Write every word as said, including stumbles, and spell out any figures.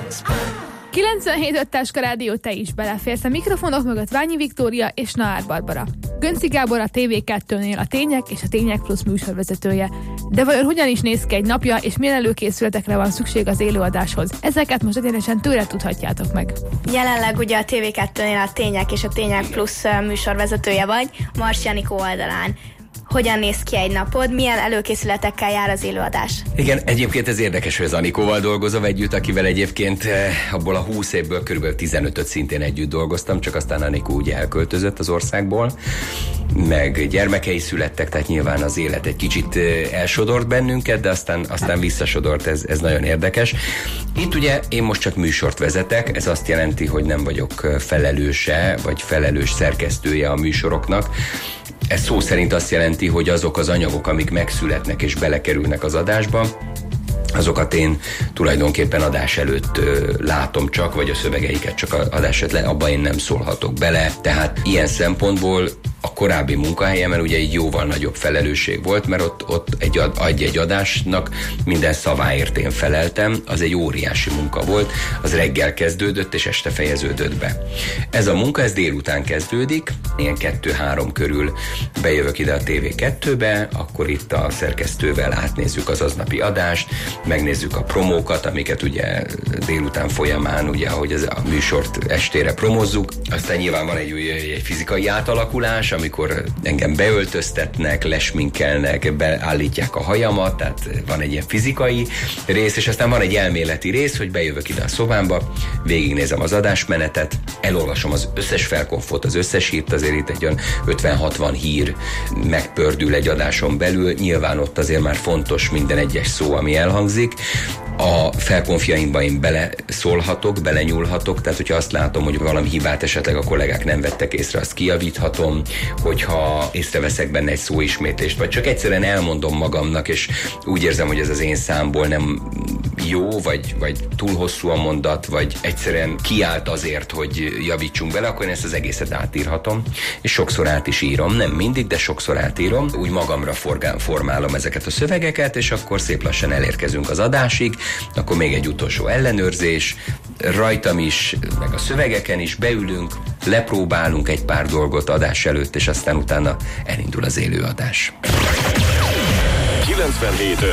kilencvenhét öt Táska Rádió, te is beleférsz. A mikrofonok mögött Ványi Viktória és Naár Barbara. Gönci Gábor a té vé kettőnél a Tények és a Tények Plusz műsorvezetője. De vajon hogyan is néz ki egy napja, és milyen előkészületekre van szükség az élőadáshoz? Ezeket most egyenesen tőle tudhatjátok meg. Jelenleg ugye a té vé kettőnél a Tények és a Tények Plusz műsorvezetője vagy, Mars Janikó oldalán. Hogyan néz ki egy napod, milyen előkészületekkel jár az élőadás? Igen, egyébként ez érdekes, hogy az Anikóval dolgozom együtt, akivel egyébként abból a húsz évből körülbelül tizenötöt szintén együtt dolgoztam, csak aztán Anikó ugye elköltözött az országból, meg gyermekei születtek, tehát nyilván az élet egy kicsit elsodort bennünket, de aztán, aztán visszasodort, ez, ez nagyon érdekes. Itt ugye én most csak műsort vezetek, ez azt jelenti, hogy nem vagyok felelőse, vagy felelős szerkesztője a műsoroknak. Ez szó szerint azt jelenti, hogy azok az anyagok, amik megszületnek és belekerülnek az adásba, azokat én tulajdonképpen adás előtt ö, látom csak, vagy a szövegeiket csak adás előtt, abban én nem szólhatok bele. Tehát ilyen szempontból a korábbi munkahelyemen ugye egy jóval nagyobb felelősség volt, mert ott, ott egy, ad, egy adásnak minden szaváért én feleltem, az egy óriási munka volt, az reggel kezdődött és este fejeződött be. Ez a munka, ez délután kezdődik, ilyen kettő-három körül bejövök ide a té vé kettőbe, akkor itt a szerkesztővel átnézzük az aznapi adást, megnézzük a promókat, amiket ugye délután folyamán, ugye ahogy ez a műsort estére promozzuk, aztán nyilván van egy, egy fizikai átalakulás, amikor engem beöltöztetnek, lesminkelnek, beállítják a hajamat, tehát van egy ilyen fizikai rész, és aztán van egy elméleti rész, hogy bejövök ide a szobámba, végignézem az adásmenetet, elolvasom az összes felkonfot, az összes hírt, azért itt egy olyan ötven-hatvan hír megpördül egy adáson belül, nyilván ott azért már fontos minden egyes szó, ami elhangzik. A felkonfjaimba én beleszólhatok, belenyúlhatok, tehát hogyha azt látom, hogy valami hibát esetleg a kollégák nem vettek észre, azt kijavíthatom, hogyha észreveszek benne egy szóismétlést, vagy csak egyszerűen elmondom magamnak, és úgy érzem, hogy ez az én számból nem jó, vagy, vagy túl hosszú a mondat, vagy egyszerűen kiállt azért, hogy javítsunk bele, akkor én ezt az egészet átírhatom, és sokszor át is írom, nem mindig, de sokszor átírom, úgy magamra forgál, formálom ezeket a szövegeket, és akkor szép lassan elérkezünk az adásig, akkor még egy utolsó ellenőrzés, rajtam is, meg a szövegeken is beülünk, lepróbálunk egy pár dolgot adás előtt, és aztán utána elindul az élőadás. kilencvenhét